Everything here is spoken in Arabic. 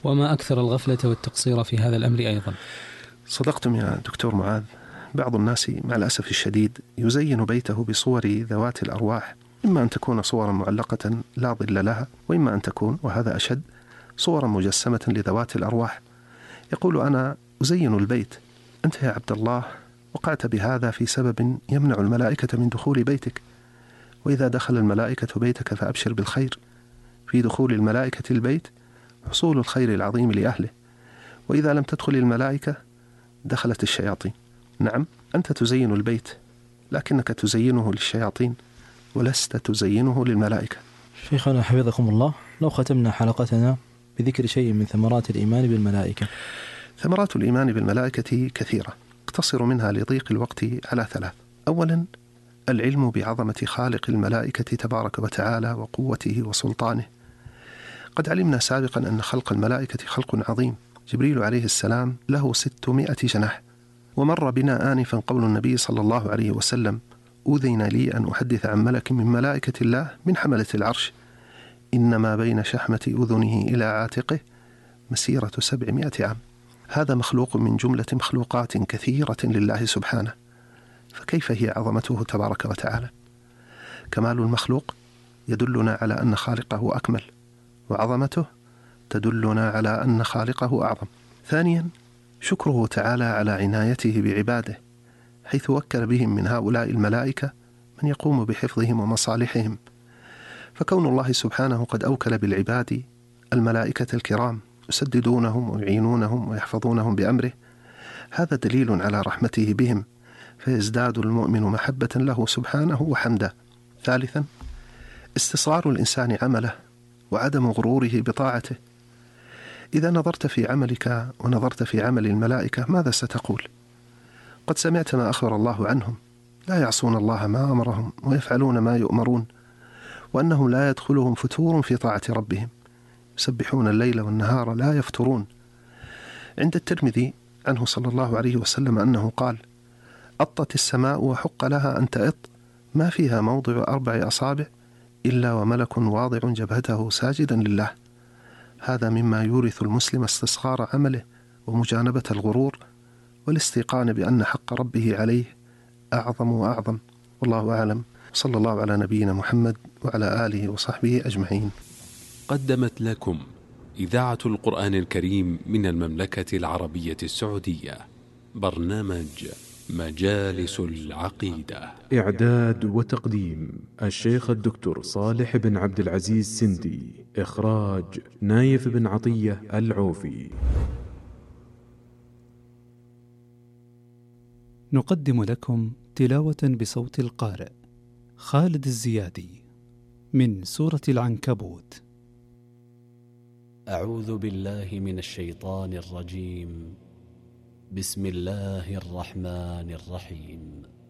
وما أكثر الغفلة والتقصير في هذا الأمر أيضا. صدقتم يا دكتور معاذ. بعض الناس مع الأسف الشديد يزين بيته بصور ذوات الأرواح، إما أن تكون صورا معلقة لا ظل لها، وإما أن تكون، وهذا أشد، صورا مجسمة لذوات الأرواح. يقول: أنا أزين البيت. أنت يا عبد الله وقعت بهذا في سبب يمنع الملائكة من دخول بيتك، وإذا دخل الملائكة بيتك فأبشر بالخير. في دخول الملائكة البيت حصول الخير العظيم لأهله، وإذا لم تدخل الملائكة دخلت الشياطين. نعم، أنت تزين البيت، لكنك تزينه للشياطين ولست تزينه للملائكة. شيخنا حفظكم الله، لو ختمنا حلقتنا بذكر شيء من ثمرات الإيمان بالملائكة. ثمرات الإيمان بالملائكة كثيرة، اقتصر منها لضيق الوقت على 3. أولا، العلم بعظمة خالق الملائكة تبارك وتعالى وقوته وسلطانه. قد علمنا سابقا أن خلق الملائكة خلق عظيم. جبريل عليه السلام له 600 جناح، ومر بنا آنفا قول النبي صلى الله عليه وسلم: أذن لي أن أحدث عن ملك من ملائكة الله من حملة العرش إنما بين شحمة أذنه إلى عاتقه مسيرة 700 عام. هذا مخلوق من جملة مخلوقات كثيرة لله سبحانه، فكيف هي عظمته تبارك وتعالى؟ كمال المخلوق يدلنا على أن خالقه أكمل، وعظمته تدلنا على أن خالقه أعظم. ثانيا، شكره تعالى على عنايته بعباده، حيث وكل بهم من هؤلاء الملائكة من يقوم بحفظهم ومصالحهم. فكون الله سبحانه قد أوكل بالعباد الملائكة الكرام يسددونهم ويعينونهم ويحفظونهم بأمره، هذا دليل على رحمته بهم، فيزداد المؤمن محبة له سبحانه وحمده. ثالثا، استصغار الإنسان عمله وعدم غروره بطاعته. إذا نظرت في عملك ونظرت في عمل الملائكة ماذا ستقول؟ قد سمعت ما أخبر الله عنهم: لا يعصون الله ما أمرهم ويفعلون ما يؤمرون، وأنهم لا يدخلهم فتور في طاعة ربهم، يسبحون الليل والنهار لا يفترون. عند الترمذي عنه صلى الله عليه وسلم أنه قال: أطت السماء وحق لها أن تأط، ما فيها موضع 4 أصابع إلا وملك واضع جبهته ساجدا لله. هذا مما يورث المسلم استصغار عمله ومجانبة الغرور والاستيقان بأن حق ربه عليه أعظم وأعظم. والله أعلم، صلى الله على نبينا محمد وعلى آله وصحبه أجمعين. قدمت لكم إذاعة القرآن الكريم من المملكة العربية السعودية برنامج مجالس العقيدة. إعداد وتقديم الشيخ الدكتور صالح بن عبد العزيز سندي. إخراج نايف بن عطية العوفي. نقدم لكم تلاوة بصوت القارئ خالد الزيادي من سورة العنكبوت. أعوذ بالله من الشيطان الرجيم. بسم الله الرحمن الرحيم.